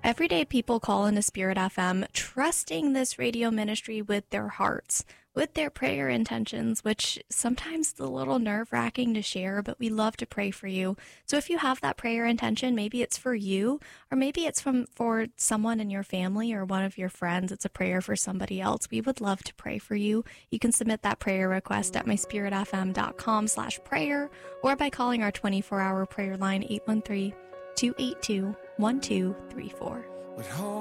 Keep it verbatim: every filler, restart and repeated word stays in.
Everyday people call into Spirit F M, trusting this radio ministry with their hearts, with their prayer intentions, which sometimes is a little nerve-wracking to share, but we love to pray for you. So if you have that prayer intention, maybe it's for you, or maybe it's from for someone in your family or one of your friends. It's a prayer for somebody else. We would love to pray for you. You can submit that prayer request at my spirit f m dot com slash prayer or by calling our twenty-four hour prayer line eight one three, two eight two, one two three four.